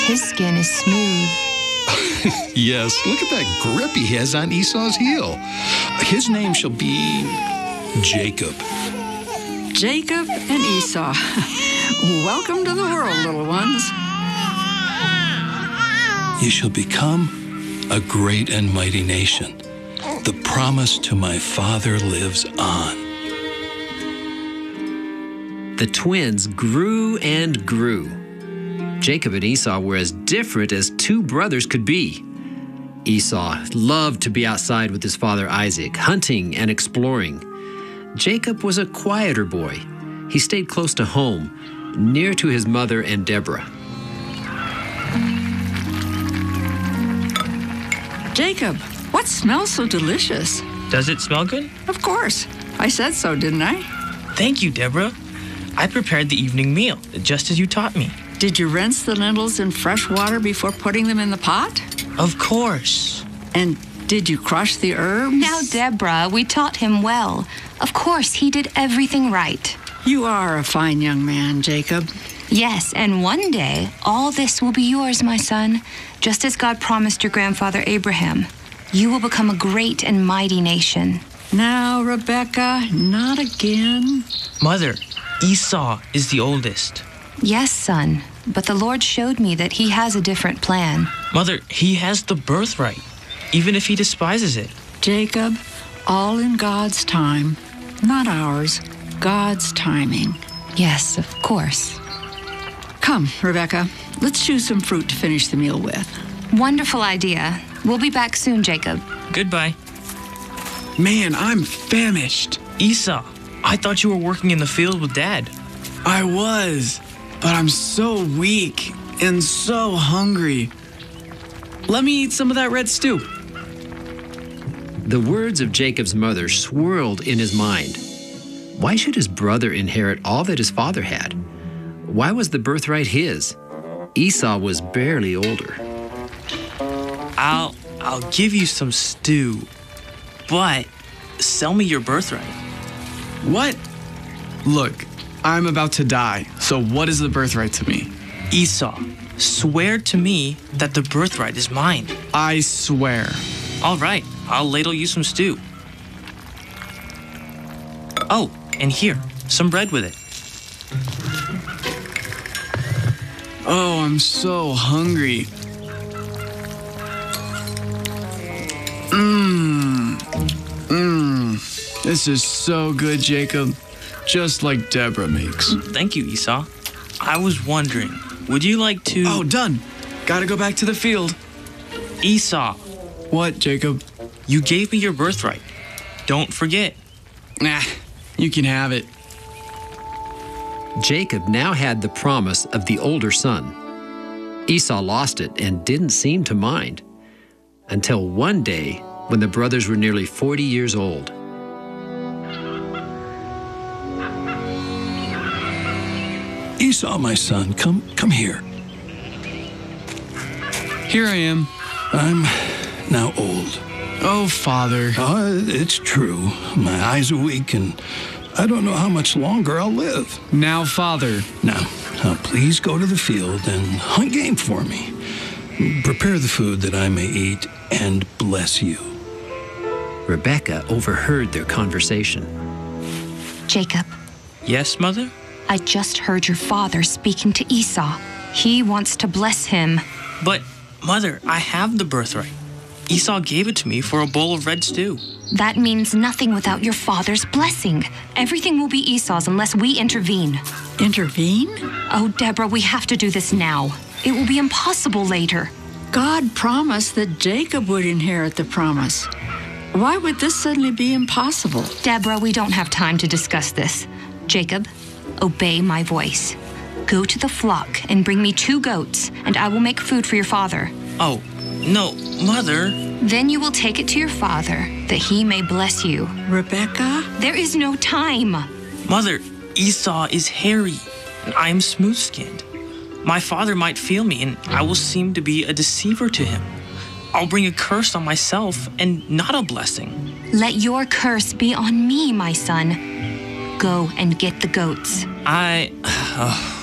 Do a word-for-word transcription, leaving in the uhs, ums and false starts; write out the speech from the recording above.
His skin is smooth. Yes, look at that grip he has on Esau's heel. His name shall be Jacob. Jacob and Esau. Welcome to the world, little ones. You shall become a great and mighty nation. The promise to my father lives on. The twins grew and grew. Jacob and Esau were as different as two brothers could be. Esau loved to be outside with his father Isaac, hunting and exploring. Jacob was a quieter boy. He stayed close to home, near to his mother and Deborah. Jacob, what smells so delicious? Does it smell good? Of course. I said so, didn't I? Thank you, Deborah. I prepared the evening meal, just as you taught me. Did you rinse the lentils in fresh water before putting them in the pot? Of course. And did you crush the herbs? Now, Deborah, we taught him well. Of course, he did everything right. You are a fine young man, Jacob. Yes, and one day, all this will be yours, my son, just as God promised your grandfather Abraham. You will become a great and mighty nation. Now, Rebecca, not again. Mother, Esau is the oldest. Yes, son, but the Lord showed me that he has a different plan. Mother, he has the birthright, even if he despises it. Jacob, all in God's time, not ours, God's timing. Yes, of course. Come, Rebecca, let's choose some fruit to finish the meal with. Wonderful idea. We'll be back soon, Jacob. Goodbye. Man, I'm famished. Esau, I thought you were working in the field with Dad. I was, but I'm so weak and so hungry. Let me eat some of that red stew. The words of Jacob's mother swirled in his mind. Why should his brother inherit all that his father had? Why was the birthright his? Esau was barely older. I'll I'll give you some stew, but sell me your birthright. What? Look, I'm about to die, so what is the birthright to me? Esau, swear to me that the birthright is mine. I swear. All right, I'll ladle you some stew. Oh, and here, some bread with it. Oh, I'm so hungry. Mmm. Mmm. This is so good, Jacob. Just like Deborah makes. Thank you, Esau. I was wondering, would you like to... Oh, done. Gotta go back to the field. Esau. What, Jacob? You gave me your birthright. Don't forget. Nah, you can have it. Jacob now had the promise of the older son. Esau lost it and didn't seem to mind, until one day when the brothers were nearly forty years old. Esau, my son, come come here. Here I am. I'm now old. Oh, Father. Uh, it's true. My eyes are weak, and I don't know how much longer I'll live. Now, Father. Now, now, please go to the field and hunt game for me. Prepare the food that I may eat, and bless you. Rebecca overheard their conversation. Jacob, Yes, Mother? I just heard your father speaking to Esau. He wants to bless him. But, Mother, I have the birthright. Esau gave it to me for a bowl of red stew. That means nothing without your father's blessing. Everything will be Esau's unless we intervene. Intervene? Oh, Deborah, we have to do this now. It will be impossible later. God promised that Jacob would inherit the promise. Why would this suddenly be impossible? Deborah, we don't have time to discuss this. Jacob, obey my voice. Go to the flock and bring me two goats, and I will make food for your father. Oh, no, Mother. Then you will take it to your father, that he may bless you. Rebecca? There is no time. Mother, Esau is hairy, and I am smooth-skinned. My father might feel me, and I will seem to be a deceiver to him. I'll bring a curse on myself and not a blessing. Let your curse be on me, my son. Go and get the goats. I... Uh,